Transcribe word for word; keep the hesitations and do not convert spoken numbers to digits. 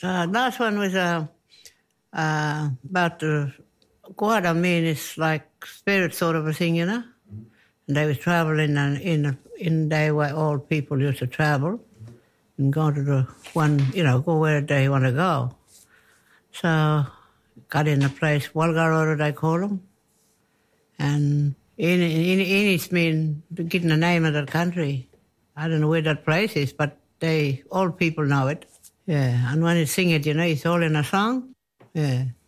Uh, last one was uh, uh, about the Guada mean it's like spirit sort of a thing, you know. And they was travelling in in in day where old people used to travel and go to the one, you know, go where they want to go. So got in a place, Walgarora they call them, and in in Innis mean getting the name of that country. I don't know where that place is, but they old people know it. Yeah, and when you sing it, you know, it's all in a song. Yeah.